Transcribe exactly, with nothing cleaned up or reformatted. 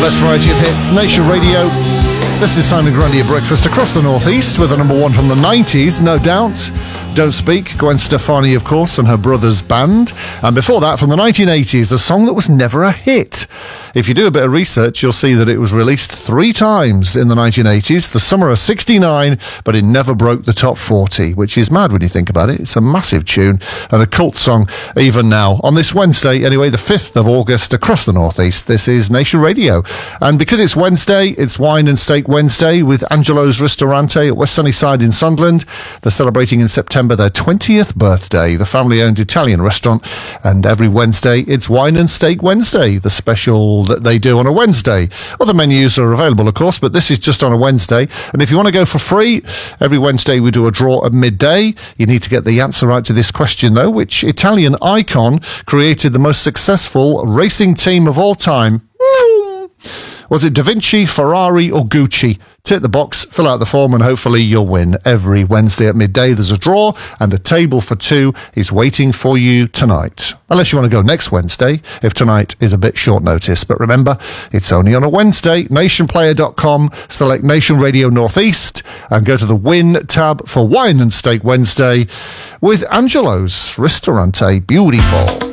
best variety of hits, Nation Radio. This is Simon Grundy at breakfast across the northeast with a number one from the nineties, no doubt. Don't Speak, Gwen Stefani, of course, and her brother's band. And before that, from the nineteen eighties, a song that was never a hit. If you do a bit of research, you'll see that it was released three times in the nineteen eighties, the summer of sixty-nine, but it never broke the top forty, which is mad when you think about it. It's a massive tune and a cult song even now. On this Wednesday, anyway, the fifth of August, across the northeast, this is Nation Radio. And because it's Wednesday, it's Wine and Steak Wednesday with Angelo's Ristorante at West Sunnyside in Sunderland. They're celebrating in September their twentieth birthday, the family-owned Italian restaurant. And every Wednesday, it's Wine and Steak Wednesday, the special that they do on a Wednesday. Other menus are available, of course, but this is just on a Wednesday. And if you want to go for free, every Wednesday we do a draw at midday. You need to get the answer right to this question, though. Which Italian icon created the most successful racing team of all time? Was it Da Vinci, Ferrari or Gucci? Tick the box, fill out the form, and hopefully you'll win. Every Wednesday at midday there's a draw, and a table for two is waiting for you tonight. Unless you want to go next Wednesday, if tonight is a bit short notice. But remember, it's only on a Wednesday. nation player dot com, select Nation Radio Northeast, and go to the Win tab for Wine and Steak Wednesday with Angelo's Ristorante. Beautiful.